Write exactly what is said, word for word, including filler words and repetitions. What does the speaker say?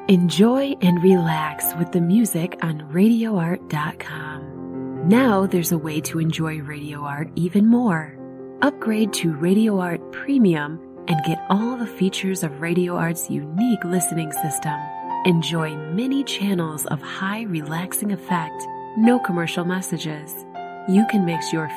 Enjoy and relax with the music on radio art dot com. Now there's a way to enjoy Radio Art even more. Upgrade to Radio Art Premium and get all the features of Radio Art's unique listening system. Enjoy many channels of high relaxing effect, no commercial messages. You can mix your